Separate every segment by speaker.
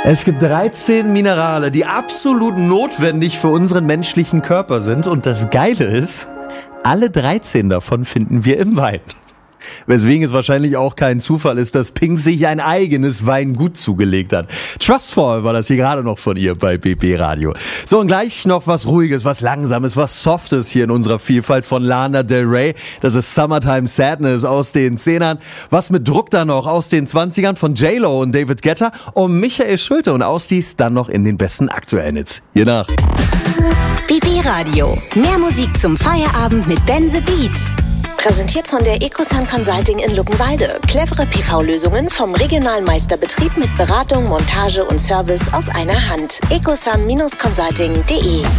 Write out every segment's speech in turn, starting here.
Speaker 1: Es gibt 13 Minerale, die absolut notwendig für unseren menschlichen Körper sind. Und das Geile ist, alle 13 davon finden wir im Wein. Weswegen es wahrscheinlich auch kein Zufall ist, dass Pink sich ein eigenes Weingut zugelegt hat. Trustfall war das hier gerade noch von ihr bei BB Radio. So, und gleich noch was Ruhiges, was Langsames, was Softes hier in unserer Vielfalt von Lana Del Rey. Das ist Summertime Sadness aus den 10ern. Was mit Druck dann noch aus den 20ern von J-Lo und David Guetta und Michael Schulte und Ausdies dann noch in den besten aktuellen Hits. Hier nach.
Speaker 2: BB Radio. Mehr Musik zum Feierabend mit Ben the Beat. Präsentiert von der Ecosun Consulting in Luckenwalde. Clevere PV-Lösungen vom regionalen Meisterbetrieb mit Beratung, Montage und Service aus einer Hand. ecosun-consulting.de.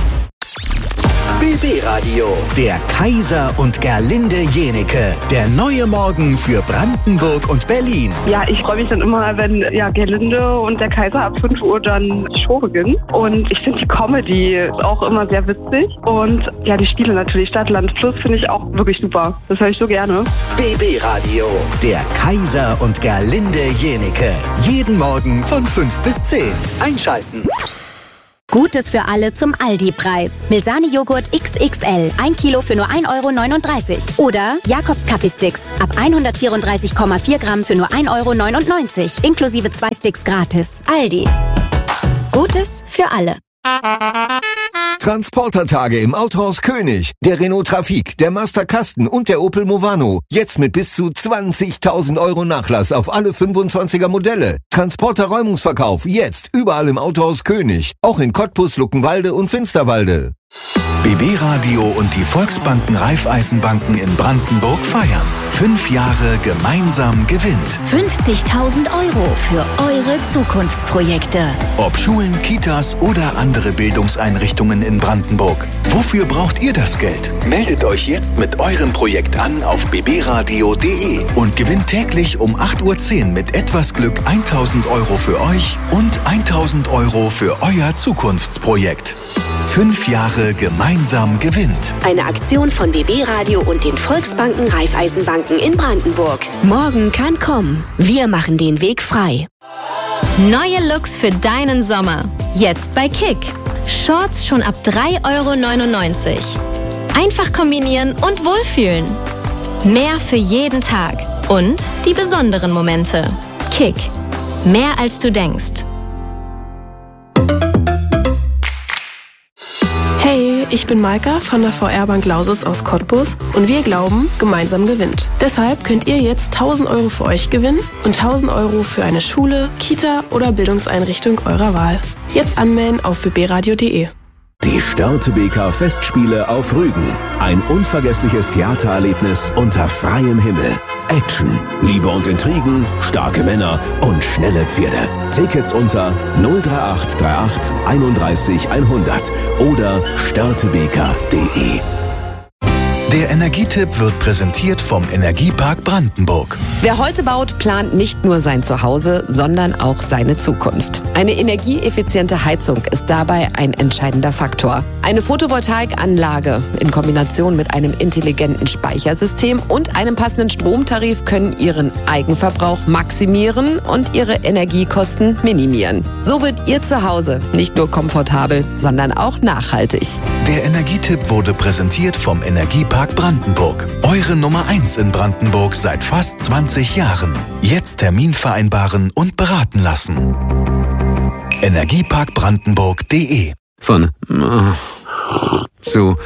Speaker 3: BB Radio, der Kaiser und Gerlinde Jenecke. Der neue Morgen für Brandenburg und Berlin.
Speaker 4: Ja, ich freue mich dann immer, wenn Gerlinde und der Kaiser ab 5 Uhr dann die Show beginnen. Und ich finde die Comedy auch immer sehr witzig. Und ja, die Spiele natürlich, Stadt, Land, Plus, finde ich auch wirklich super. Das höre ich so gerne.
Speaker 3: BB Radio, der Kaiser und Gerlinde Jenecke. Jeden Morgen von 5 bis 10. Einschalten.
Speaker 2: Gutes für alle zum Aldi-Preis. Milsani-Joghurt XXL. 1 Kilo für nur 1,39 €. Oder Jakobs Kaffeesticks. Ab 134,4 Gramm für nur 1,99 €. Inklusive 2 Sticks gratis. Aldi. Gutes für alle.
Speaker 5: Transportertage im Autohaus König. Der Renault Trafic, der Master Kasten und der Opel Movano. Jetzt mit bis zu 20.000 € Nachlass auf alle 25er Modelle. Transporter-Räumungsverkauf jetzt überall im Autohaus König. Auch in Cottbus, Luckenwalde und Finsterwalde.
Speaker 3: BB Radio und die Volksbanken Raiffeisenbanken in Brandenburg feiern. 5 Jahre gemeinsam gewinnt.
Speaker 2: 50.000 € für eure Zukunftsprojekte.
Speaker 3: Ob Schulen, Kitas oder andere Bildungseinrichtungen in Brandenburg. Wofür braucht ihr das Geld? Meldet euch jetzt mit eurem Projekt an auf bbradio.de und gewinnt täglich um 8:10 Uhr mit etwas Glück 1.000 € für euch und 1.000 € für euer Zukunftsprojekt. 5 Jahre gemeinsam gewinnt.
Speaker 2: Eine Aktion von BB Radio und den Volksbanken Raiffeisenbanken in Brandenburg. Morgen kann kommen. Wir machen den Weg frei.
Speaker 6: Neue Looks für deinen Sommer. Jetzt bei Kick. Shorts schon ab 3,99 €. Einfach kombinieren und wohlfühlen. Mehr für jeden Tag. Und die besonderen Momente. Kick. Mehr als du denkst.
Speaker 7: Hey, ich bin Maika von der VR-Bank Lausitz aus Cottbus und wir glauben, gemeinsam gewinnt. Deshalb könnt ihr jetzt 1.000 € für euch gewinnen und 1.000 € für eine Schule, Kita oder Bildungseinrichtung eurer Wahl. Jetzt anmelden auf bbradio.de.
Speaker 8: Die Störtebeker Festspiele auf Rügen. Ein unvergessliches Theatererlebnis unter freiem Himmel. Action, Liebe und Intrigen, starke Männer und schnelle Pferde. Tickets unter 03838 31 100 oder störtebeker.de.
Speaker 3: Der Energietipp wird präsentiert vom Energiepark Brandenburg.
Speaker 9: Wer heute baut, plant nicht nur sein Zuhause, sondern auch seine Zukunft. Eine energieeffiziente Heizung ist dabei ein entscheidender Faktor. Eine Photovoltaikanlage in Kombination mit einem intelligenten Speichersystem und einem passenden Stromtarif können Ihren Eigenverbrauch maximieren und Ihre Energiekosten minimieren. So wird Ihr Zuhause nicht nur komfortabel, sondern auch nachhaltig.
Speaker 3: Der Energietipp wurde präsentiert vom Energiepark Brandenburg. Eure Nummer 1 in Brandenburg seit fast 20 Jahren. Jetzt Termin vereinbaren und beraten lassen. Energieparkbrandenburg.de.
Speaker 10: Von zu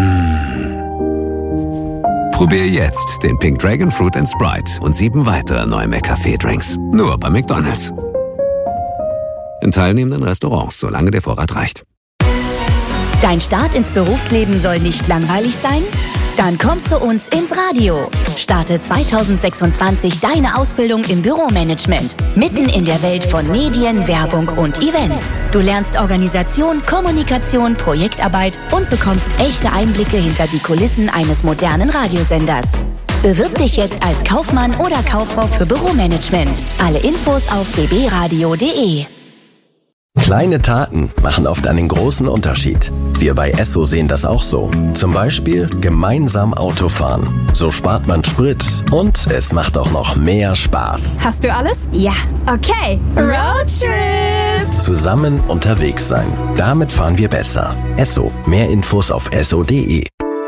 Speaker 10: Probier jetzt den Pink Dragon Fruit & Sprite und 7 weitere neue McCafé-Drinks. Nur bei McDonald's. In teilnehmenden Restaurants, solange der Vorrat reicht.
Speaker 2: Dein Start ins Berufsleben soll nicht langweilig sein? Dann komm zu uns ins Radio. Starte 2026 deine Ausbildung im Büromanagement. Mitten in der Welt von Medien, Werbung und Events. Du lernst Organisation, Kommunikation, Projektarbeit und bekommst echte Einblicke hinter die Kulissen eines modernen Radiosenders. Bewirb dich jetzt als Kaufmann oder Kauffrau für Büromanagement. Alle Infos auf bbradio.de.
Speaker 11: Kleine Taten machen oft einen großen Unterschied. Wir bei Esso sehen das auch so. Zum Beispiel gemeinsam Autofahren. So spart man Sprit und es macht auch noch mehr Spaß.
Speaker 6: Hast du alles? Ja. Okay. Roadtrip!
Speaker 11: Zusammen unterwegs sein. Damit fahren wir besser. Esso. Mehr Infos auf esso.de.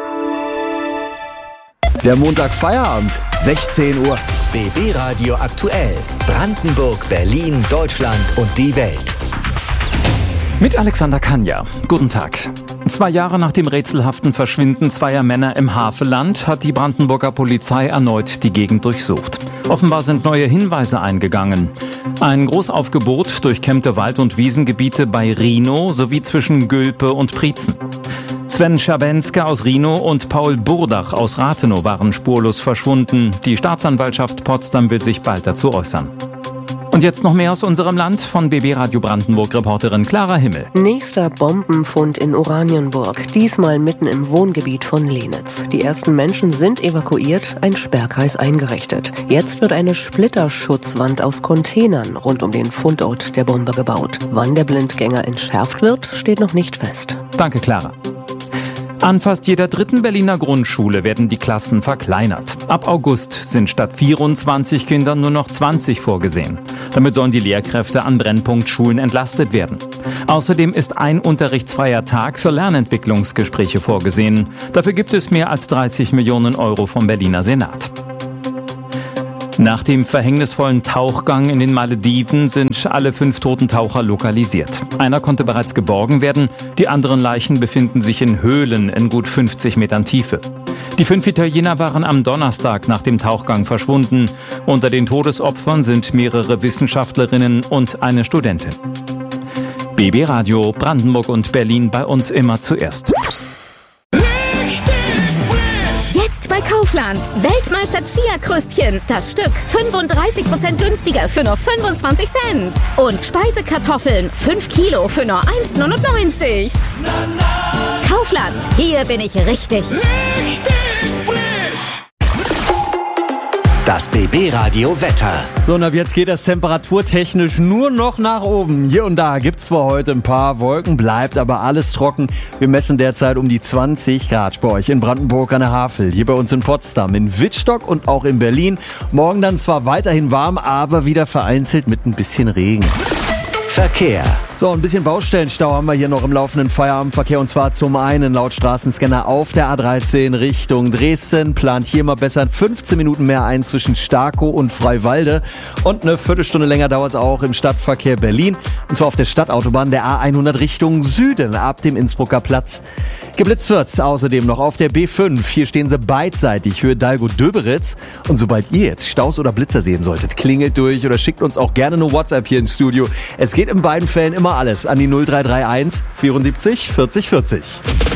Speaker 1: Der Montag Feierabend, 16 Uhr.
Speaker 3: BB Radio aktuell. Brandenburg, Berlin, Deutschland und die Welt.
Speaker 12: Mit Alexander Kanja. Guten Tag. 2 Jahre nach dem rätselhaften Verschwinden zweier Männer im Havelland hat die Brandenburger Polizei erneut die Gegend durchsucht. Offenbar sind neue Hinweise eingegangen. Ein Großaufgebot durchkämmte Wald- und Wiesengebiete bei Rhinow sowie zwischen Gülpe und Prietzen. Sven Schabenske aus Rhinow und Paul Burdach aus Rathenow waren spurlos verschwunden. Die Staatsanwaltschaft Potsdam will sich bald dazu äußern. Und jetzt noch mehr aus unserem Land von BB Radio Brandenburg-Reporterin Clara Himmel.
Speaker 13: Nächster Bombenfund in Oranienburg, diesmal mitten im Wohngebiet von Lenitz. Die ersten Menschen sind evakuiert, ein Sperrkreis eingerichtet. Jetzt wird eine Splitterschutzwand aus Containern rund um den Fundort der Bombe gebaut. Wann der Blindgänger entschärft wird, steht noch nicht fest.
Speaker 12: Danke, Clara. An fast jeder 3. Berliner Grundschule werden die Klassen verkleinert. Ab August sind statt 24 Kindern nur noch 20 vorgesehen. Damit sollen die Lehrkräfte an Brennpunktschulen entlastet werden. Außerdem ist ein unterrichtsfreier Tag für Lernentwicklungsgespräche vorgesehen. Dafür gibt es mehr als 30 Millionen Euro vom Berliner Senat. Nach dem verhängnisvollen Tauchgang in den Malediven sind alle 5 toten Taucher lokalisiert. Einer konnte bereits geborgen werden, die anderen Leichen befinden sich in Höhlen in gut 50 Metern Tiefe. Die 5 Italiener waren am Donnerstag nach dem Tauchgang verschwunden. Unter den Todesopfern sind mehrere Wissenschaftlerinnen und eine Studentin. BB Radio Brandenburg und Berlin, bei uns immer zuerst.
Speaker 6: Jetzt bei Kaufland. Weltmeister Chia-Kröstchen. Das Stück 35% günstiger für nur 25 Cent. Und Speisekartoffeln 5 Kilo für nur 1,99. Kaufland. Hier bin ich richtig.
Speaker 3: Das BB Radio Wetter.
Speaker 1: So, und ab jetzt geht es temperaturtechnisch nur noch nach oben. Hier und da gibt's zwar heute ein paar Wolken, bleibt aber alles trocken. Wir messen derzeit um die 20 Grad bei euch in Brandenburg an der Havel, hier bei uns in Potsdam, in Wittstock und auch in Berlin. Morgen dann zwar weiterhin warm, aber wieder vereinzelt mit ein bisschen Regen.
Speaker 3: Verkehr.
Speaker 1: So, ein bisschen Baustellenstau haben wir hier noch im laufenden Feierabendverkehr, und zwar zum einen laut Straßenscanner auf der A13 Richtung Dresden. Plant hier mal besser 15 Minuten mehr ein zwischen Starkow und Freiwalde, und eine Viertelstunde länger dauert es auch im Stadtverkehr Berlin, und zwar auf der Stadtautobahn der A100 Richtung Süden ab dem Innsbrucker Platz. Geblitzt wird außerdem noch auf der B5. Hier stehen sie beidseitig, Höhe Dalgo-Döberitz. Und sobald ihr jetzt Staus oder Blitzer sehen solltet, klingelt durch oder schickt uns auch gerne eine WhatsApp hier ins Studio. Es geht in beiden Fällen immer alles an die 0331 74 40 40.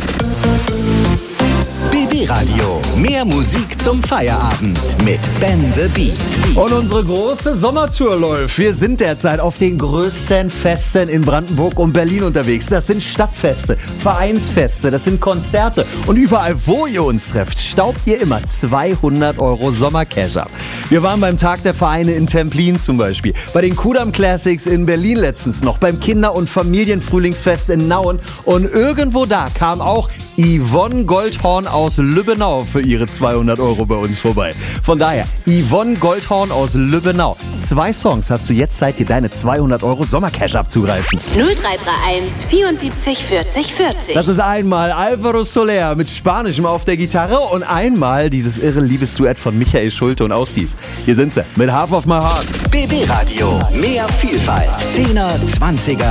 Speaker 3: BB Radio. Mehr Musik zum Feierabend mit Ben the Beat.
Speaker 1: Und unsere große Sommertour läuft. Wir sind derzeit auf den größten Festen in Brandenburg und Berlin unterwegs. Das sind Stadtfeste, Vereinsfeste, das sind Konzerte. Und überall, wo ihr uns trefft, staubt ihr immer 200 Euro Sommercash ab. Wir waren beim Tag der Vereine in Templin zum Beispiel, bei den Kudamm Classics in Berlin letztens noch, beim Kinder- und Familienfrühlingsfest in Nauen. Und irgendwo da kam auch Yvonne Goldhorn aus Lübbenau für ihre 200 Euro bei uns vorbei. Von daher, Yvonne Goldhorn aus Lübbenau. 2 Songs hast du jetzt Zeit, dir deine 200 Euro Sommercash abzugreifen.
Speaker 14: 0331 74 40 40.
Speaker 1: Das ist einmal Alvaro Soler mit Spanischem auf der Gitarre und einmal dieses irre Liebesduett von Michael Schulte und Ausdies. Hier sind sie mit Half of My Heart.
Speaker 3: BB Radio. Mehr Vielfalt. 10er, 20er.